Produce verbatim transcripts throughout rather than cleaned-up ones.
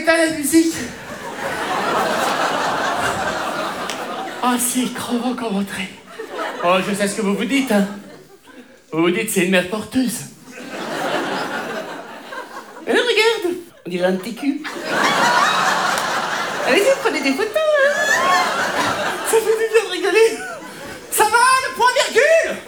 éteins la musique. Ah si, crevant comme entrée. Oh, je sais ce que vous vous dites, hein. Vous vous dites, c'est une mère porteuse. Mais non, regarde, on dirait un petit cul. Allez-y, prenez des photos, hein. Ça fait du bien de rigoler. Ça va, le point virgule?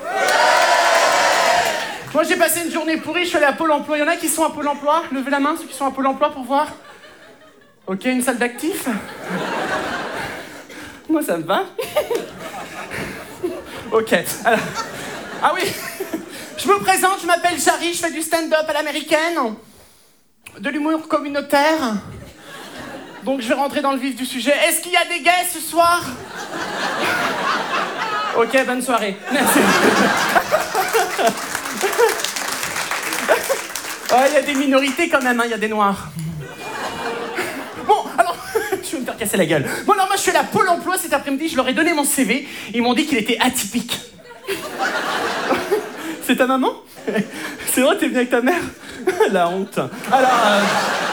Moi, j'ai passé une journée pourrie, je suis allé à Pôle emploi. Il y en a qui sont à Pôle emploi? Levez la main, ceux qui sont à Pôle emploi, pour voir. Ok, une salle d'actifs. Moi, ça me va. Ok, alors... Ah oui, je me présente, je m'appelle Jarry, je fais du stand-up à l'américaine. De l'humour communautaire. Donc, je vais rentrer dans le vif du sujet. Est-ce qu'il y a des gays ce soir? Ok, bonne soirée. Merci. Oh, il y a des minorités quand même, hein, il y a des noirs. Bon, alors, je vais me faire casser la gueule. Bon, alors moi, je suis allé à Pôle emploi cet après-midi, je leur ai donné mon C V, ils m'ont dit qu'il était atypique. C'est ta maman? C'est vrai, t'es venue avec ta mère? La honte. Alors... Euh...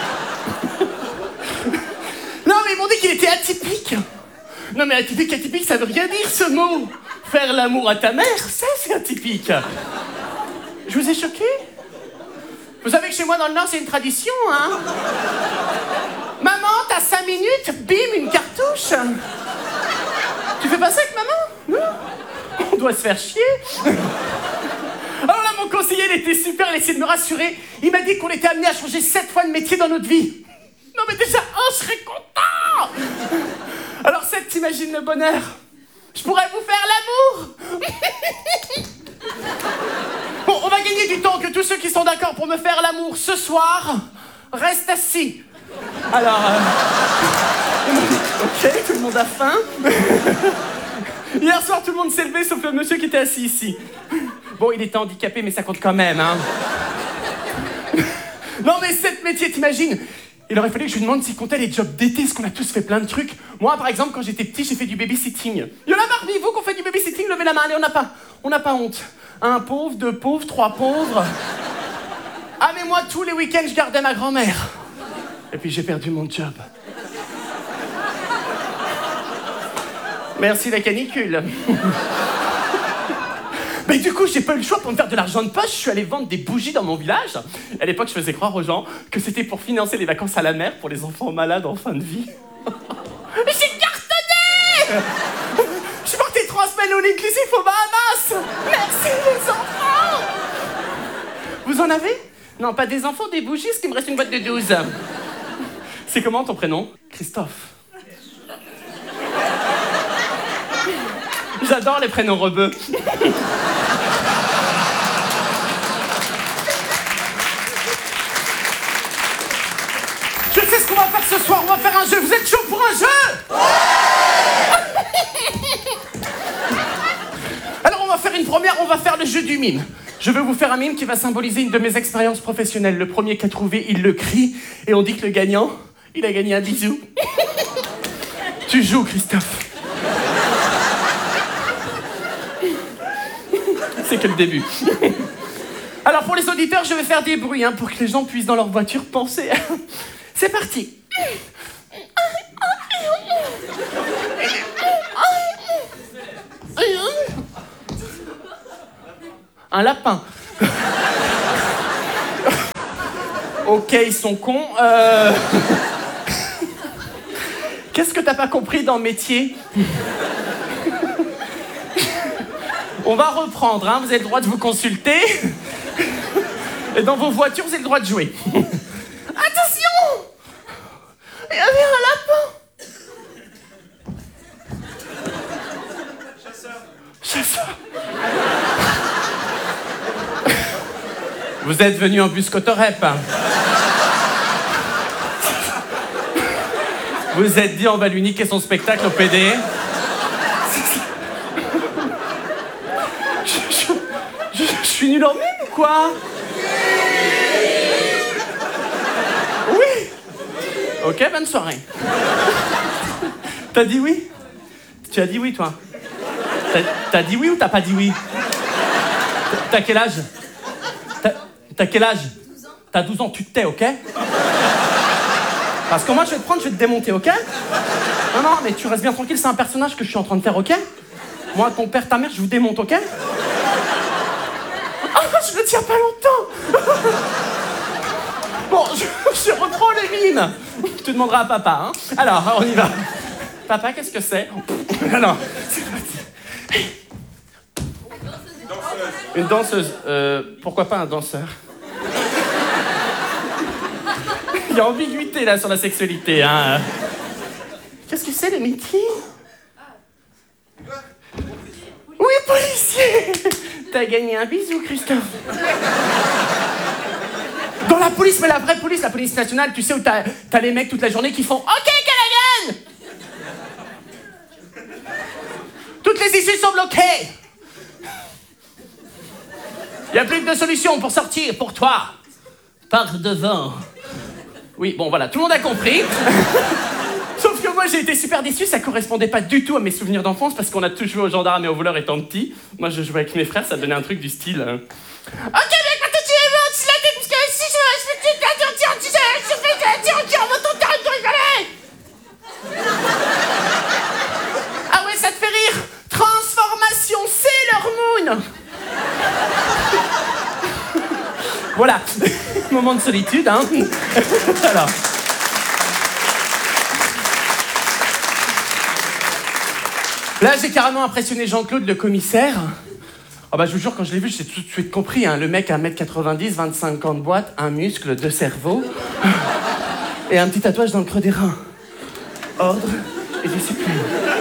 Non, mais ils m'ont dit qu'il était atypique. Non, mais atypique, atypique, ça veut rien dire, ce mot. Faire l'amour à ta mère, ça, c'est atypique. Je vous ai choqué? Vous savez que chez moi, dans le Nord, c'est une tradition, hein? Maman, t'as cinq minutes, bim, une cartouche. Tu fais pas ça avec maman? Non? On doit se faire chier. Alors là, mon conseiller, il était super, il a essayé de me rassurer. Il m'a dit qu'on était amené à changer sept fois de métier dans notre vie. Non, mais déjà, un, je serais content. Alors, sept, t'imagines le bonheur? Je pourrais vous faire l'amour. Bon, on va gagner du temps, que tous ceux qui sont d'accord pour me faire l'amour ce soir restent assis. Alors, euh... ok, tout le monde a faim. Hier soir, tout le monde s'est levé, sauf le monsieur qui était assis ici. Bon, il était handicapé, mais ça compte quand même, hein. Non, mais sept métiers, t'imagines? Il aurait fallu que je lui demande s'il comptait les jobs d'été, parce qu'on a tous fait plein de trucs. Moi, par exemple, quand j'étais petit, j'ai fait du babysitting. Il y en a parmi vous qu'on fait du babysitting, levez la main, allez, on n'a pas, on n'a pas honte. Un pauvre, deux pauvres, trois pauvres. Ah, mais moi, tous les week-ends, je gardais ma grand-mère. Et puis, j'ai perdu mon job. Merci la canicule. Mais du coup, j'ai pas eu le choix pour me faire de l'argent de poche. Je suis allé vendre des bougies dans mon village. À l'époque, je faisais croire aux gens que c'était pour financer les vacances à la mer pour les enfants malades en fin de vie. J'ai cartonné. Je suis partie trois semaines au inclusif aux Bahamas. Merci les enfants. Vous en avez? Non, pas des enfants, des bougies, parce qu'il me reste une boîte de douze. C'est comment ton prénom? Christophe. J'adore les prénoms rebeux. Je sais ce qu'on va faire ce soir, on va faire un jeu. Vous êtes chaud pour un jeu? Alors on va faire une première, on va faire le jeu du mime. Je veux vous faire un mime qui va symboliser une de mes expériences professionnelles. Le premier qui a trouvé, il le crie. Et on dit que le gagnant, il a gagné un bisou. Tu joues, Christophe. C'est que le début. Alors pour les auditeurs, je vais faire des bruits hein, pour que les gens puissent dans leur voiture penser. C'est parti. Un lapin. Ok, ils sont cons. Euh... Qu'est-ce que t'as pas compris dans le métier? On va reprendre, hein. Vous avez le droit de vous consulter. Et dans vos voitures, vous avez le droit de jouer. Attention! Il y avait un lapin. Chasseur. Chasseur. Vous êtes venu en bus Cotorep. Hein. Vous êtes dit, on va lui niquer son spectacle au P D. Je suis nul en mime ou quoi? Oui. Ok, bonne soirée. T'as dit oui? Tu as dit oui, toi? T'as, t'as dit oui ou t'as pas dit oui? T'as quel âge? T'as, t'as quel âge? douze ans. T'as douze ans, tu te tais, ok? Parce que moi, je vais te prendre, je vais te démonter, ok? Non, non, mais tu restes bien tranquille, c'est un personnage que je suis en train de faire, ok? Moi, ton père, ta mère, je vous démonte, ok? Ah, je le tiens pas longtemps. Bon, je, je reprends les mines. Tu demanderas à papa, hein? Alors, on y va. Papa, qu'est-ce que c'est? Alors, c'est parti. Une danseuse. Euh, pourquoi pas un danseur? Il y a ambiguïté là sur la sexualité, hein. Qu'est-ce que c'est le métier? Oui, policier. T'as gagné un bisou, Christophe. Dans la police, mais la vraie police, la police nationale, tu sais, où t'as, t'as les mecs toute la journée qui font « Ok, Callaghan !» Toutes les issues sont bloquées. Il n'y a plus que deux solutions pour sortir, pour toi. Par devant. Oui, bon, voilà, tout le monde a compris. Sauf que moi, j'ai été super déçu, ça correspondait pas du tout à mes souvenirs d'enfance, parce qu'on a tous joué aux gendarmes et aux voleurs étant petit. Moi, je jouais avec mes frères, ça donnait un truc du style... Euh... Ok, mec, maintenant tu es mort, tu l'as dit, parce que si je respecte, tu t'as dit, tu sais, je fais, tu retires, on va ton terrain de rigoler. Ah ouais, ça te fait rire? Transformation, Sailor Moon. Voilà, moment de solitude, hein. Alors. Là, j'ai carrément impressionné Jean-Claude, le commissaire. Oh bah, je vous jure, quand je l'ai vu, j'ai tout de suite compris, hein. Le mec, un mètre quatre-vingt-dix, vingt-cinq ans de boîte, un muscle, deux cerveaux, et un petit tatouage dans le creux des reins. Ordre et discipline.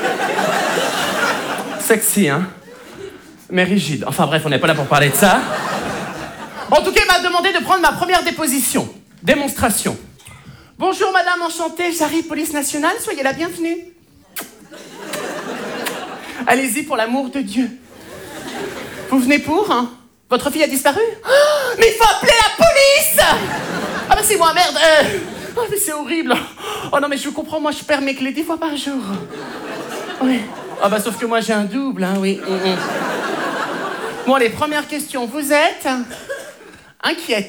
Sexy, hein. Mais rigide. Enfin bref, on n'est pas là pour parler de ça. En tout cas, il m'a demandé de prendre ma première déposition. Démonstration. Bonjour, madame, enchantée, j'arrive, police nationale, soyez la bienvenue. Allez-y, pour l'amour de Dieu. Vous venez pour, hein? Votre fille a disparu? Oh, mais il faut appeler la police! Ah bah c'est moi, merde. Euh... Oh, mais c'est horrible. Oh non, mais je vous comprends, moi je perds mes clés dix fois par jour. Oui. Ah bah sauf que moi j'ai un double, hein, oui. Mm -mm. Bon, les premières questions. Vous êtes inquiète.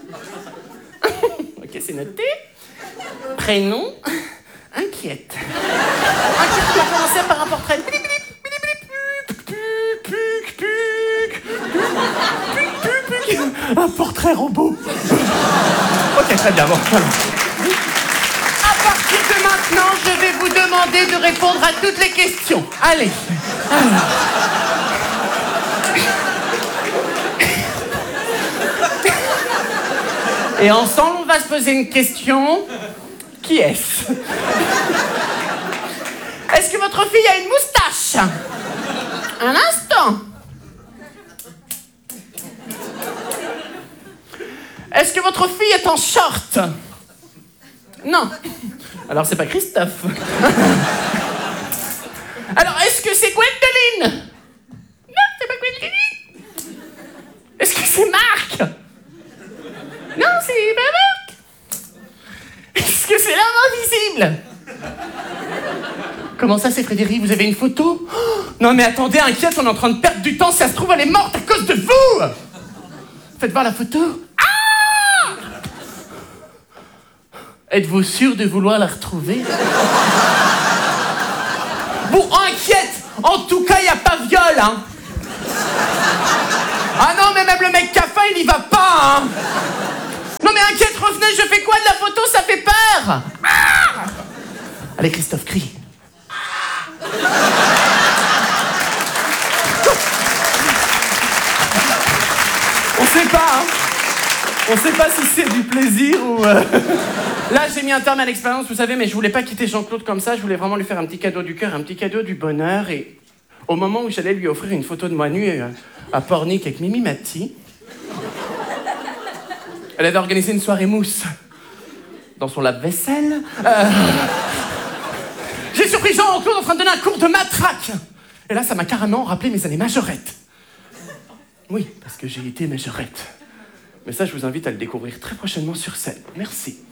Ok, c'est noté. Prénom, inquiète. Inquiète, on va commencer par un portrait. Un portrait robot. Ok, très bien, bon. À partir de maintenant, je vais vous demander de répondre à toutes les questions. Allez. Alors. Et ensemble, on va se poser une question. Qui est-ce? Est-ce que votre fille a une moustache? Un instant. Est-ce que votre fille est en short? Non. Alors, c'est pas Christophe. Alors, est-ce que c'est Gwendoline? Non, c'est pas Gwendoline. Est-ce que c'est Marc? Non, c'est pas Marc. Est-ce que c'est l'homme invisible? Comment ça, c'est Frédéric? Vous avez une photo? Oh, non, mais attendez, inquiète, on est en train de perdre du temps. Si ça se trouve, elle est morte à cause de vous. Faites voir la photo. Êtes-vous sûr de vouloir la retrouver? Bon, inquiète. En tout cas, il n'y a pas viol, hein. Ah non, mais même le mec qui a faim, il y va pas, hein. Non, mais inquiète, revenez, je fais quoi de la photo? Ça fait peur. Ah. Allez, Christophe, crie. On sait pas, hein. On sait pas si c'est du plaisir ou... Euh... Là, j'ai mis un terme à l'expérience, vous savez, mais je voulais pas quitter Jean-Claude comme ça. Je voulais vraiment lui faire un petit cadeau du cœur, un petit cadeau du bonheur. Et au moment où j'allais lui offrir une photo de moi nue à Pornic avec Mimi Mati, elle avait organisé une soirée mousse dans son lave-vaisselle. Euh... J'ai surpris Jean-Claude en train de donner un cours de matraque. Et là, ça m'a carrément rappelé mes années majorettes. Oui, parce que j'ai été majorette. Mais ça, je vous invite à le découvrir très prochainement sur scène. Merci.